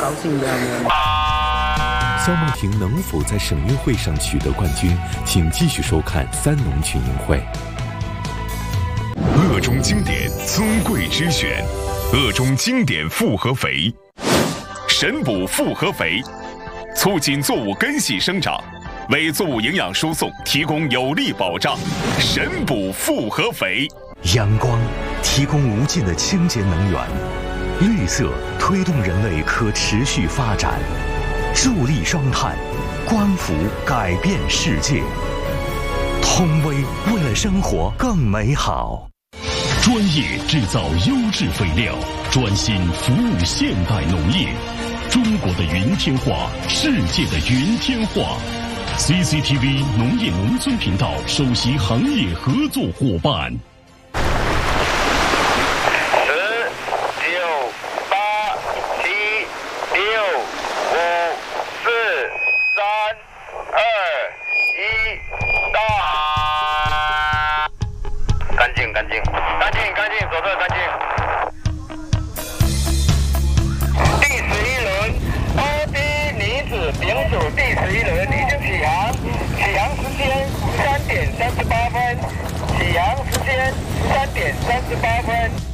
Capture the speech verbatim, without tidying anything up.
高兴的呢。 肖梦婷能否在省运会上取得冠军？请继续收看三农群英会。 鄂中经典尊贵之选，鄂中经典复合肥，神补复合肥，促进作物根系生长，为作物营养输送提供有力保障。神补复合肥， 阳光提供无尽的清洁能源，绿色推动人类可持续发展，助力双碳，光伏改变世界。通威为了生活更美好。 专业制造优质肥料，专心服务现代农业。中国的云天化，世界的云天化。C C T V 农业农村频道首席行业合作伙伴。 十、九、八、七、六、五、四、三、二、一，到！干净，干净，干净，干净，左侧干净。第十一轮 O B 女子丙组第十一轮已经起航，起航时间三点三十八分，起航时间三点三十八分。